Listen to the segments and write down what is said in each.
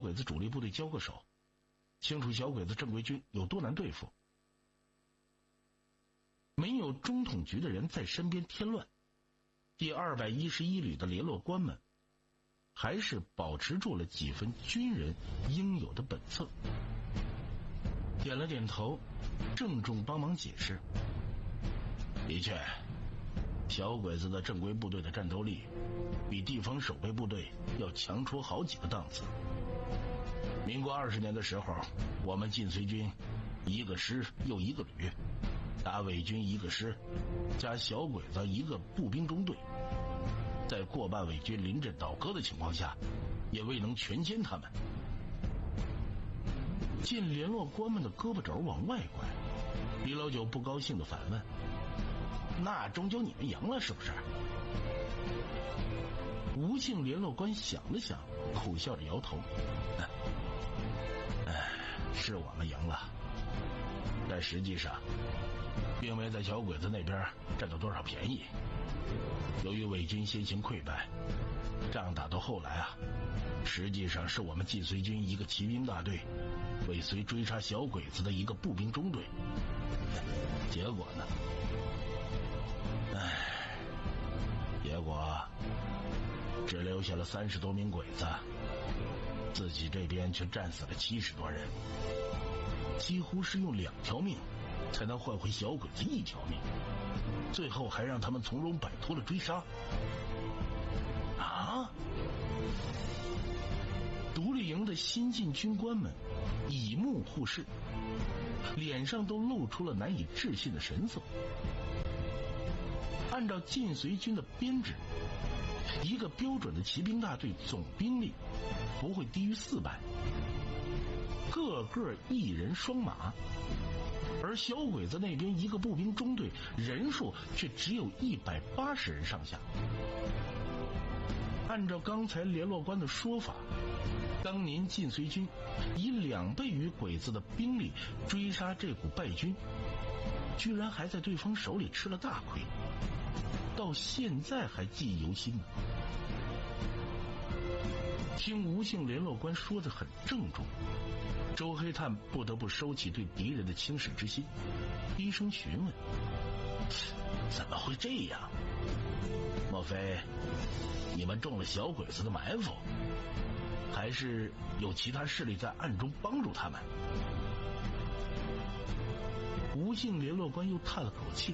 鬼子主力部队交个手，清楚小鬼子正规军有多难对付。没有中统局的人在身边添乱，第211旅的联络官们还是保持住了几分军人应有的本色，点了点头，郑重帮忙解释。的确，小鬼子的正规部队的战斗力比地方守备部队要强出好几个档次。民国20年的时候，我们晋绥军一个师又一个旅，打伪军一个师，加小鬼子一个步兵中队，在过半伪军临阵倒戈的情况下，也未能全歼他们。见联络官们的胳膊肘往外拐，李老九不高兴地反问：那终究你们赢了是不是？吴姓联络官想了想，苦笑着摇头：是我们赢了，但实际上并没在小鬼子那边占到多少便宜。由于伪军先行溃败，仗打到后来实际上是我们晋绥军一个骑兵大队尾随追杀小鬼子的一个步兵中队。结果呢？结果只留下了30多名鬼子，自己这边却战死了70多人，几乎是用2条命才能换回小鬼子1条命，最后还让他们从容摆脱了追杀。独立营的新进军官们以目互视，脸上都露出了难以置信的神色。按照晋绥军的编制，一个标准的骑兵大队总兵力不会低于400，个个一人双马，而小鬼子那边一个步兵中队人数却只有180人上下。按照刚才联络官的说法，当年晋绥军以2倍于鬼子的兵力追杀这股败军，居然还在对方手里吃了大亏，到现在还记忆犹新呢。听吴姓联络官说得很郑重，周黑炭不得不收起对敌人的轻视之心，低声询问：怎么会这样？莫非你们中了小鬼子的埋伏，还是有其他势力在暗中帮助他们？吴姓联络官又叹了口气：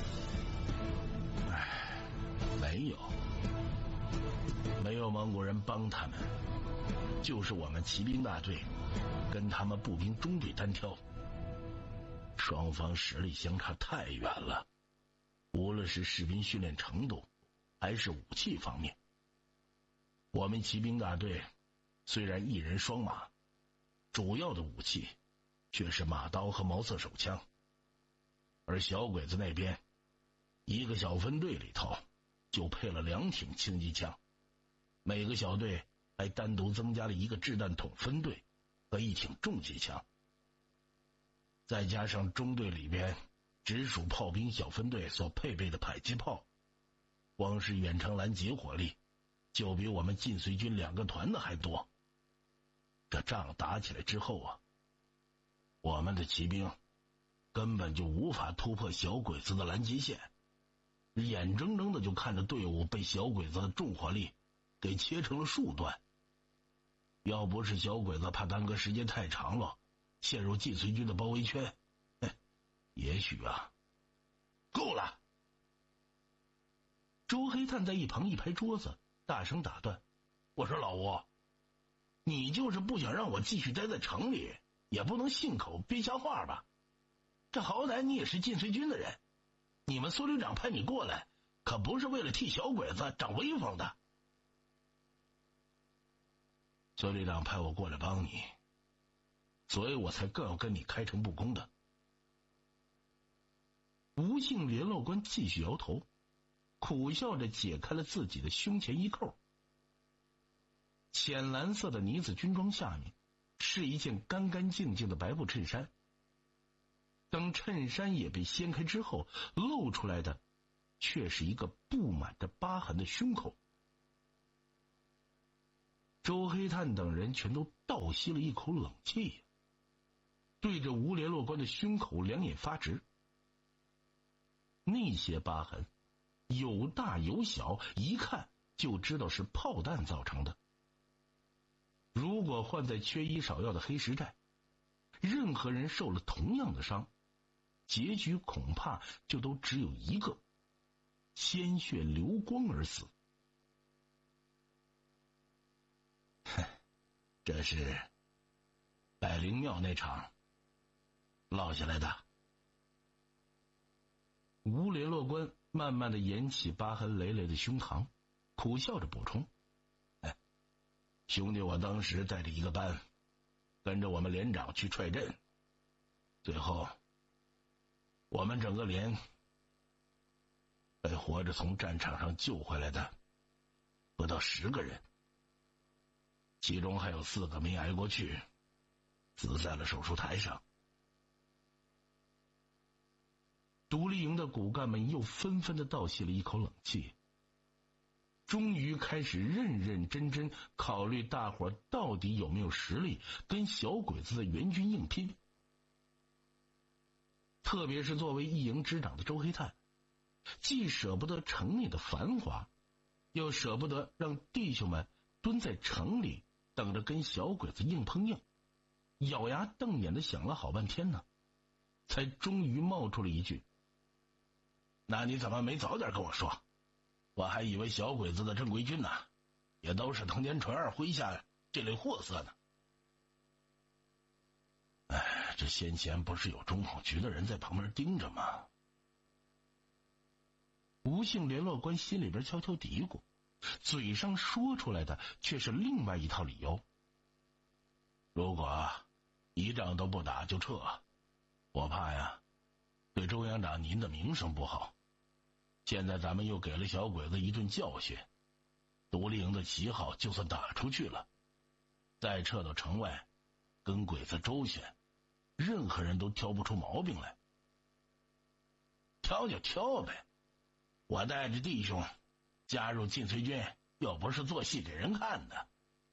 没有蒙古人帮他们，就是我们骑兵大队跟他们步兵中队单挑，双方实力相差太远了，无论是士兵训练程度还是武器方面。我们骑兵大队虽然一人双马，主要的武器却是马刀和毛瑟手枪，而小鬼子那边一个小分队里头就配了2挺轻机枪，每个小队还单独增加了一个掷弹筒分队和1挺重机枪，再加上中队里边直属炮兵小分队所配备的迫击炮，光是远程拦截火力就比我们晋绥军2个团的还多。这仗打起来之后我们的骑兵根本就无法突破小鬼子的拦截线，眼睁睁的就看着队伍被小鬼子的重火力给切成了数段。要不是小鬼子怕耽搁时间太长了，陷入晋绥军的包围圈，也许够了。周黑炭在一旁一拍桌子，大声打断：我说老吴，你就是不想让我继续待在城里，也不能信口编瞎话吧？这好歹你也是晋绥军的人，你们苏旅长派你过来可不是为了替小鬼子长威风的。苏旅长派我过来帮你，所以我才更要跟你开诚布公的。吴姓联络官继续摇头，苦笑着解开了自己的胸前衣扣。浅蓝色的呢子军装下面是一件干干净净的白布衬衫，等衬衫也被掀开之后，露出来的却是一个布满着疤痕的胸口。 周黑炭等人全都倒吸了一口冷气，对着吴联络官的胸口两眼发直。那些疤痕有大有小，一看就知道是炮弹造成的。如果换在缺医少药的黑石寨，任何人受了同样的伤，结局恐怕就都只有一个：鲜血流光而死。这是百灵庙那场落下来的。吴联络官慢慢的掩起疤痕累累的胸膛，苦笑着补充：兄弟我当时带着一个班，跟着我们连长去踹阵，最后我们整个连被活着从战场上救回来的不到10个人，其中还有4个没挨过去，死在了手术台上。独立营的骨干们又纷纷的倒吸了一口冷气，终于开始认认真真考虑大伙到底有没有实力跟小鬼子的援军硬拼。特别是作为一营之长的周黑炭，既舍不得城内的繁华，又舍不得让弟兄们蹲在城里等着跟小鬼子硬碰硬，咬牙瞪眼的想了好半天呢，才终于冒出了一句：那你怎么没早点跟我说？我还以为小鬼子的正规军呢，也都是藤田纯二麾下这类货色呢。这先前不是有中统局的人在旁边盯着吗？吴姓联络官心里边悄悄嘀咕，嘴上说出来的却是另外一套理由。如果一仗都不打就撤，我怕呀对周营长您的名声不好。现在咱们又给了小鬼子一顿教训，独立营的旗号就算打出去了，再撤到城外跟鬼子周旋，任何人都挑不出毛病来。挑就挑呗，我带着弟兄加入晋绥军又不是做戏给人看的。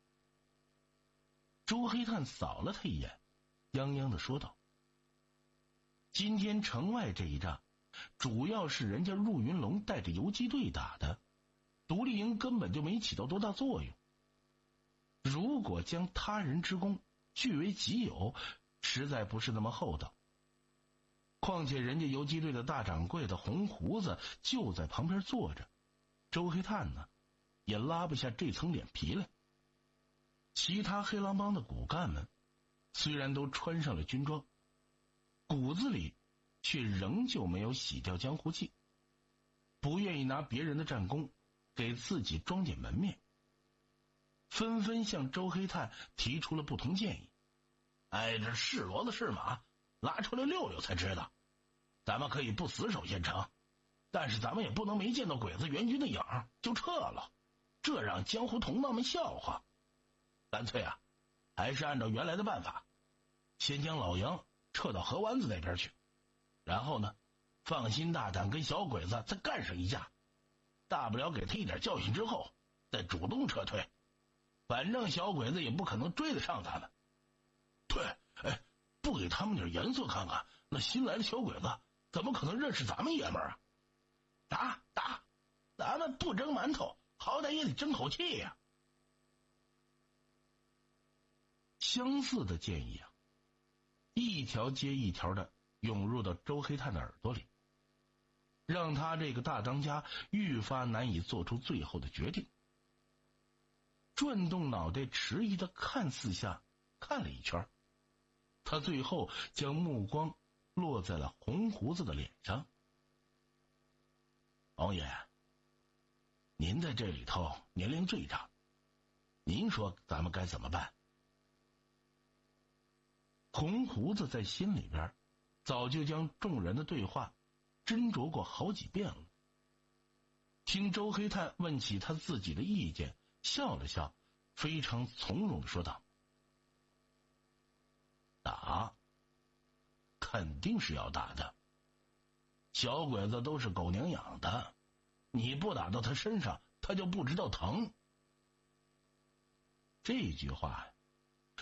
周黑炭扫了他一眼，泱泱的说道：今天城外这一仗主要是人家入云龙带着游击队打的，独立营根本就没起到多大作用。如果将他人之功据为己有，实在不是那么厚道。况且人家游击队的大掌柜的红胡子就在旁边坐着，周黑炭呢也拉不下这层脸皮来。其他黑狼帮的骨干们虽然都穿上了军装，骨子里却仍旧没有洗掉江湖气，不愿意拿别人的战功给自己装点门面，纷纷向周黑炭提出了不同建议。这是骡子是马，拉出来溜溜才知道。咱们可以不死守县城，但是咱们也不能没见到鬼子援军的影就撤了，这让江湖同道们笑话。干脆还是按照原来的办法，先将老营撤到河湾子那边去，然后呢放心大胆跟小鬼子再干上一架，大不了给他一点教训之后再主动撤退，反正小鬼子也不可能追得上咱们。对，不给他们点颜色看看，那新来的小鬼子怎么可能认识咱们爷们儿啊？打，咱们不蒸馒头好歹也得争口气呀。相似的建议一条接一条的涌入到周黑炭的耳朵里，让他这个大当家愈发难以做出最后的决定。转动脑袋迟疑的看四下，看了一圈，他最后将目光落在了红胡子的脸上。王爷，您在这里头年龄最长，您说咱们该怎么办？红胡子在心里边早就将众人的对话斟酌过好几遍了，听周黑炭问起他自己的意见，笑了笑，非常从容地说道：打，肯定是要打的，小鬼子都是狗娘养的，你不打到他身上他就不知道疼。 这句话